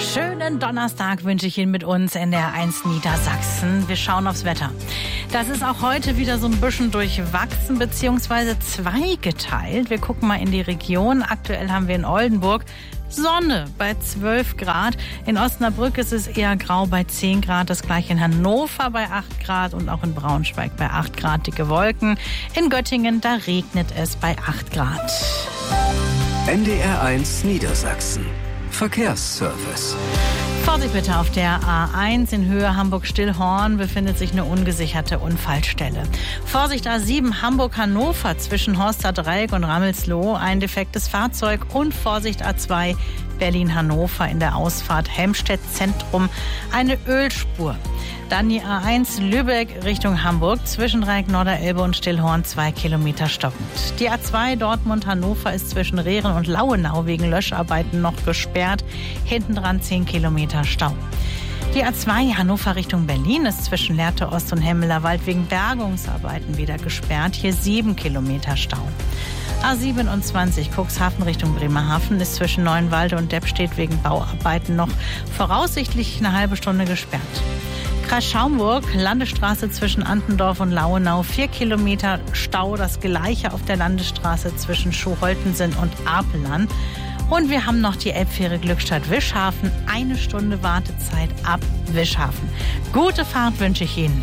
Schönen Donnerstag wünsche ich Ihnen mit uns in der 1 Niedersachsen. Wir schauen aufs Wetter. Das ist auch heute wieder so ein bisschen durchwachsen bzw. zweigeteilt. Wir gucken mal in die Region. Aktuell haben wir in Oldenburg Sonne bei 12 Grad. In Osnabrück ist es eher grau bei 10 Grad. Das gleiche in Hannover bei 8 Grad und auch in Braunschweig bei 8 Grad dicke Wolken. In Göttingen, da regnet es bei 8 Grad. NDR 1 Niedersachsen. Verkehrsservice. Vorsicht bitte, auf der A1 in Höhe Hamburg-Stillhorn befindet sich eine ungesicherte Unfallstelle. Vorsicht A7 Hamburg-Hannover zwischen Horster Dreieck und Rammelsloh, ein defektes Fahrzeug. Und Vorsicht A2 Berlin-Hannover in der Ausfahrt Helmstedt-Zentrum, eine Ölspur. Dann die A1 Lübeck Richtung Hamburg zwischen Dreieck Norderelbe und Stillhorn 2 Kilometer stockend. Die A2 Dortmund-Hannover ist zwischen Rehren und Lauenau wegen Löscharbeiten noch gesperrt. Hinten dran 10 Kilometer Stau. Die A2 Hannover Richtung Berlin ist zwischen Lehrte Ost und Hemmelerwald wegen Bergungsarbeiten wieder gesperrt. Hier 7 Kilometer Stau. A27 Cuxhaven Richtung Bremerhaven ist zwischen Neuenwalde und Deppstedt wegen Bauarbeiten noch voraussichtlich eine halbe Stunde gesperrt. Kreis Schaumburg, Landesstraße zwischen Antendorf und Lauenau, 4 Kilometer Stau, das gleiche auf der Landesstraße zwischen Schuholtensen und Apelern. Und wir haben noch die Elbfähre Glückstadt-Wischhafen, 1 Stunde Wartezeit ab Wischhafen. Gute Fahrt wünsche ich Ihnen.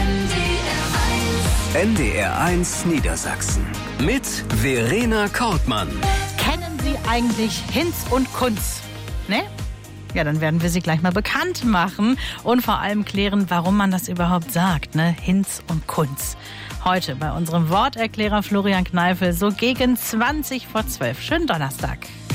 NDR 1 Niedersachsen mit Verena Kortmann. Kennen Sie eigentlich Hinz und Kunz? Ne? Ja, dann werden wir sie gleich mal bekannt machen und vor allem klären, warum man das überhaupt sagt, ne? Hinz und Kunz. Heute bei unserem Worterklärer Florian Kneifel, so gegen 20 vor 12. Schönen Donnerstag.